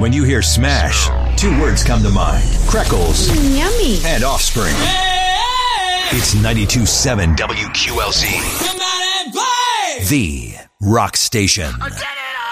When you hear Smash, two words come to mind. Freckles Yummy. and Offspring. It's 92.7 WQLZ. Come out and play! The Rock Station. Oh,